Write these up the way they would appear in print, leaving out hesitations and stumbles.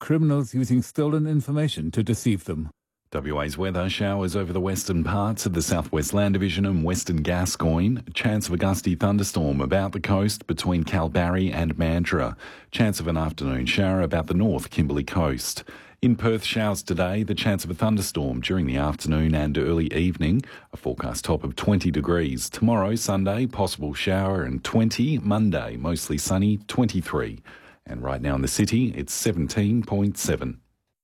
criminals using stolen information to deceive them. WA's weather: showers over the western parts of the Southwest Land Division and Western Gascoyne. Chance of a gusty thunderstorm about the coast between Kalbarri and Mandurah. Chance of an afternoon shower about the North Kimberley coast. In Perth, showers today, the chance of a thunderstorm during the afternoon and early evening. A forecast top of 20 degrees. Tomorrow, Sunday, possible shower and 20. Monday, mostly sunny, 23. And right now in the city, it's 17.7.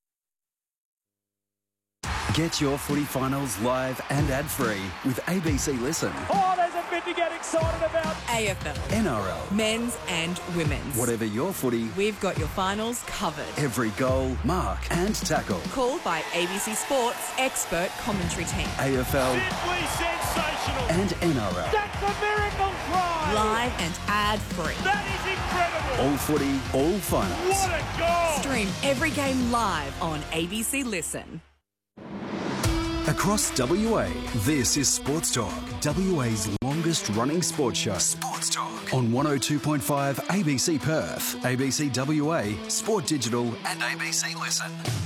Get your footy finals live and ad-free with ABC Listen. Oh, there's a bit to get excited about. AFL. NRL. Men's and women's. Whatever your footy, We've got your finals covered. every goal, mark and tackle. Called by ABC Sports expert commentary team. AFL Simply sensational. and NRL. That's a miracle try. Live and ad-free. That is incredible. All footy, all finals. What a goal. Stream every game live on ABC Listen. Across WA, this is Sports Talk, WA's longest running sports show. Sports Talk on 102.5 ABC Perth, ABC WA, Sport Digital and ABC Listen.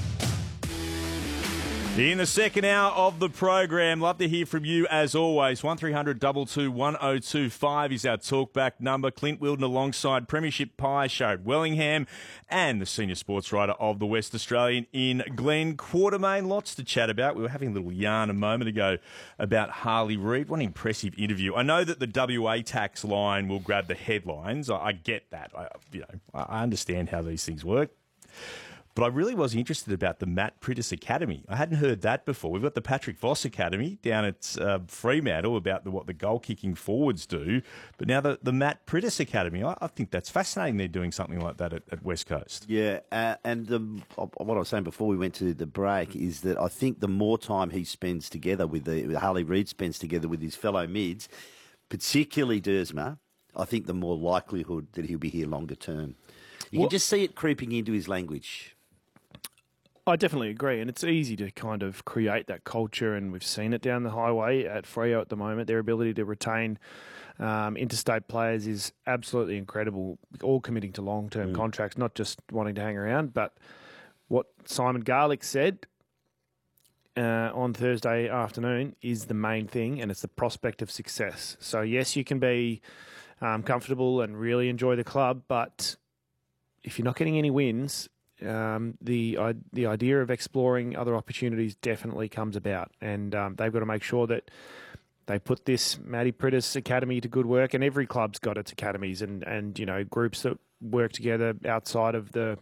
In the second hour of the program, love to hear from you as always. 1300 22 1025 is our talkback number. Clint Wilden alongside Premiership Pie Show, Wellingham, and the senior sports writer of the West Australian in Glenn Quartermain. Lots to chat about. We were having a little yarn a moment ago about Harley Reid. What an impressive interview. I know that the WA tax line will grab the headlines. I get that. I understand how these things work. But I really was interested about the Matt Priddis Academy. I hadn't heard that before. We've got the Patrick Voss Academy down at Fremantle about what the goal-kicking forwards do. But now the Matt Priddis Academy, I think that's fascinating they're doing something like that at West Coast. Yeah, and what I was saying before we went to the break is that I think the more time he spends together with Harley Reid spends together with his fellow mids, particularly Dersma, I think the more likelihood that he'll be here longer term. You can just see it creeping into his language. I definitely agree, and it's easy to kind of create that culture, and we've seen it down the highway at Freo at the moment. Their ability to retain interstate players is absolutely incredible, all committing to long-term contracts, not just wanting to hang around. But what Simon Garlick said on Thursday afternoon is the main thing, and it's the prospect of success. So, yes, you can be comfortable and really enjoy the club, but if you're not getting any wins, the idea of exploring other opportunities definitely comes about, and they've got to make sure that they put this Matty Priddis Academy to good work, and every club's got its academies and groups that work together outside of the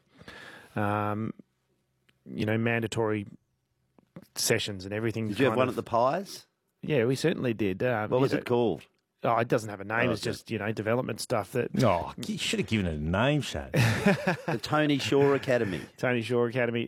mandatory sessions and everything. Did you have one at the Pies? Yeah, we certainly did. What was it called? Oh, it doesn't have a name. It's just, development stuff that... Oh, you should have given it a name, Shane. The Tony Shaw Academy. Tony Shaw Academy.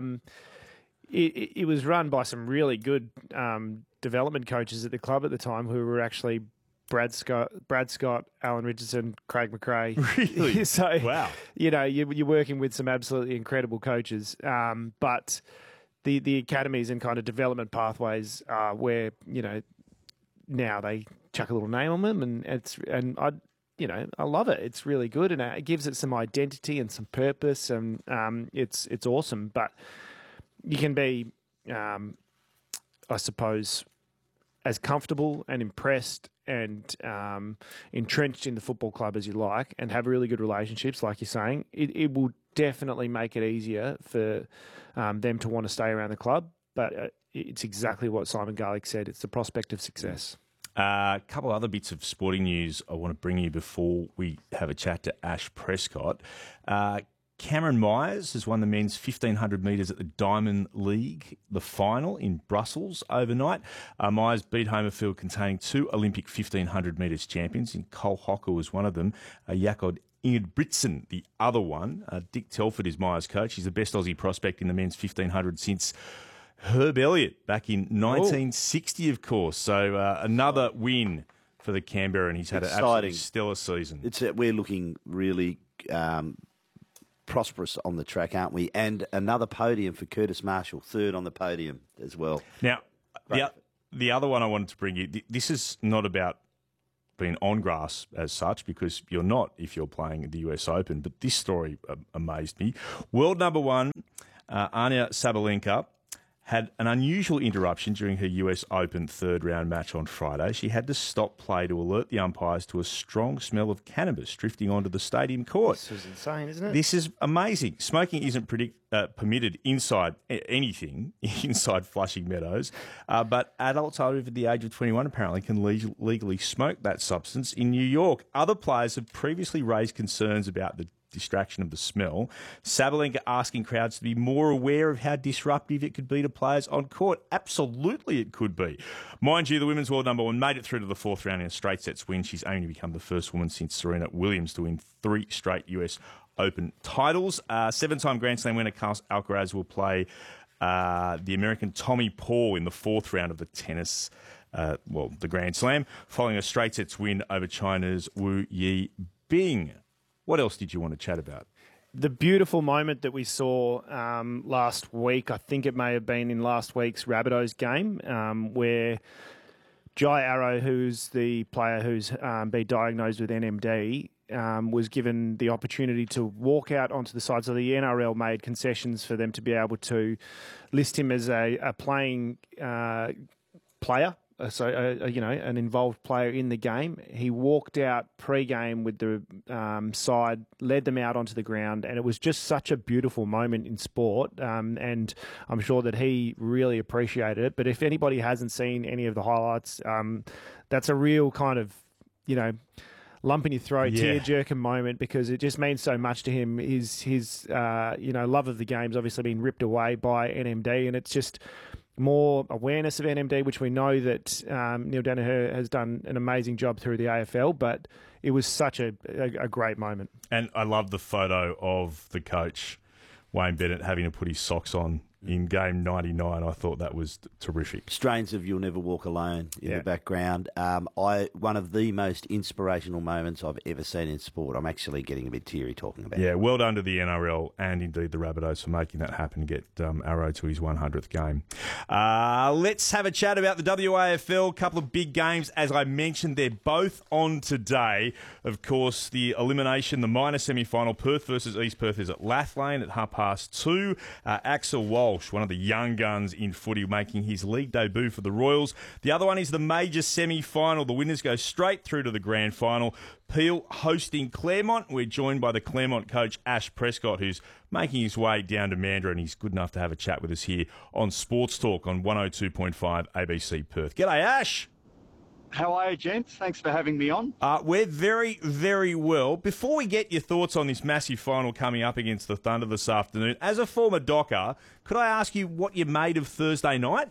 It was run by some really good development coaches at the club at the time who were actually Brad Scott, Alan Richardson, Craig McRae. Really? So, wow. You're working with some absolutely incredible coaches. But the academies and kind of development pathways are where, now they chuck a little name on them, and I love it. It's really good, and it gives it some identity and some purpose, and it's awesome. But you can be, I suppose, as comfortable and impressed and entrenched in the football club as you like, and have really good relationships, like you're saying. It will definitely make it easier for them to want to stay around the club. But it's exactly what Simon Garlick said. It's the prospect of success. A couple other bits of sporting news I want to bring you before we have a chat to Ash Prescott. Cameron Myers has won the men's 1,500 metres at the Diamond League, the final in Brussels overnight. Myers beat home a field containing two Olympic 1,500 metres champions, and Cole Hocker was one of them. Jakob Ingebrigtsen, the other one. Dick Telford is Myers' coach. He's the best Aussie prospect in the men's 1,500 since Herb Elliott back in 1960, of course. So another win for the Canberra, and he's had an absolutely stellar season. We're looking really prosperous on the track, aren't we? And another podium for Curtis Marshall, third on the podium as well. Now, the other one I wanted to bring you, this is not about been on grass as such, because you're not if you're playing at the US Open. But this story amazed me. World number one, Aryna Sabalenka, had an unusual interruption during her US Open third-round match on Friday. She had to stop play to alert the umpires to a strong smell of cannabis drifting onto the stadium court. This is insane, isn't it? This is amazing. Smoking isn't permitted inside anything, inside Flushing Meadows, but adults over the age of 21 apparently can legally smoke that substance in New York. Other players have previously raised concerns about the distraction of the smell. Sabalenka asking crowds to be more aware of how disruptive it could be to players on court. Absolutely it could be. Mind you, the women's world number one made it through to the fourth round in a straight sets win. She's aiming to become the first woman since Serena Williams to win 3 straight US Open titles. 7-time Grand Slam winner Carlos Alcaraz will play the American Tommy Paul in the fourth round of the tennis, the Grand Slam, following a straight sets win over China's Wu Yibing. What else did you want to chat about? The beautiful moment that we saw last week, I think it may have been in last week's Rabbitohs game, where Jai Arrow, who's the player who's been diagnosed with NMD, was given the opportunity to walk out onto the side. So the NRL made concessions for them to be able to list him as a playing player. An involved player in the game. He walked out pre-game with the side, led them out onto the ground, and it was just such a beautiful moment in sport, and I'm sure that he really appreciated it. But if anybody hasn't seen any of the highlights, that's a real kind of, lump in your throat, tear-jerking moment, because it just means so much to him. His love of the game's obviously been ripped away by NMD, and it's just more awareness of NMD, which we know that Neil Danaher has done an amazing job through the AFL, but it was such a great moment. And I love the photo of the coach, Wayne Bennett, having to put his socks on in game 99. I thought that was terrific. Strains of You'll Never Walk Alone in the background. One of the most inspirational moments I've ever seen in sport. I'm actually getting a bit teary talking about it. Yeah, well done to the NRL and indeed the Rabbitohs for making that happen to get Arrow to his 100th game. Let's have a chat about the WAFL. A couple of big games. As I mentioned, they're both on today. Of course, the elimination, the minor semi-final, Perth versus East Perth is at Lathlane at 2:30. Axel Walsh, one of the young guns in footy, making his league debut for the Royals. The other one is the major semi-final. The winners go straight through to the grand final. Peel hosting Claremont. We're joined by the Claremont coach, Ash Prescott, who's making his way down to Mandurah, and he's good enough to have a chat with us here on Sports Talk on 102.5 ABC Perth. G'day, Ash. How are you, gents? Thanks for having me on. We're very, very well. Before we get your thoughts on this massive final coming up against the Thunder this afternoon, as a former Docker, could I ask you what you made of Thursday night?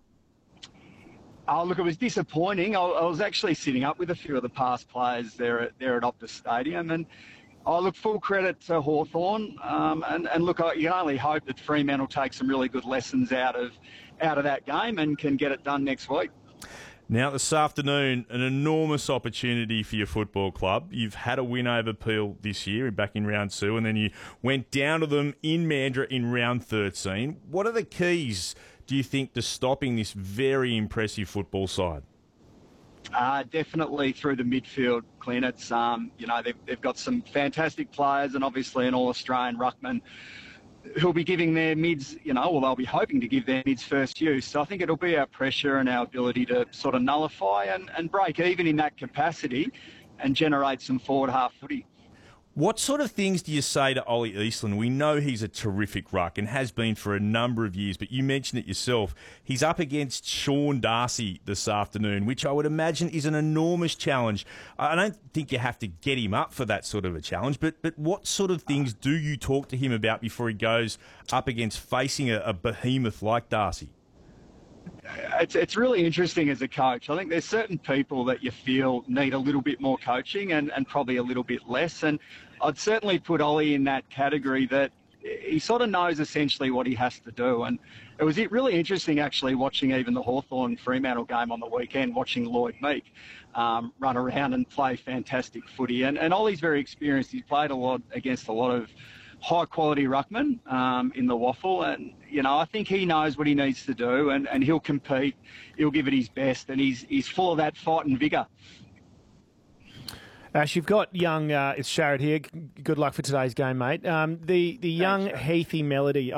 Oh, look, it was disappointing. I was actually sitting up with a few of the past players there at Optus Stadium, and look, full credit to Hawthorn. And look, you can only hope that Fremantle take some really good lessons out of that game and can get it done next week. Now, this afternoon, an enormous opportunity for your football club. You've had a win over Peel this year, back in round 2, and then you went down to them in Mandurah in round 13. What are the keys, do you think, to stopping this very impressive football side? Definitely through the midfield, Clint. It's, they've got some fantastic players and obviously an All-Australian ruckman who'll be giving their mids, they'll be hoping to give their mids first use. So I think it'll be our pressure and our ability to sort of nullify and break even in that capacity and generate some forward half footy. What sort of things do you say to Ollie Eastland? We know he's a terrific ruck and has been for a number of years, but you mentioned it yourself. He's up against Sean Darcy this afternoon, which I would imagine is an enormous challenge. I don't think you have to get him up for that sort of a challenge, but what sort of things do you talk to him about before he goes up against facing a behemoth like Darcy? It's really interesting as a coach. I think there's certain people that you feel need a little bit more coaching and probably a little bit less. And I'd certainly put Ollie in that category, that he sort of knows essentially what he has to do. And it was really interesting actually watching even the Hawthorn Fremantle game on the weekend, watching Lloyd Meek run around and play fantastic footy. And Ollie's very experienced. He's played a lot against a lot of high-quality ruckman in the waffle, and I think he knows what he needs to do, and he'll compete. He'll give it his best, and he's full of that fight and vigour. Ash, you've got young, it's Sharad here. Good luck for today's game, mate. The young Heathy Melody.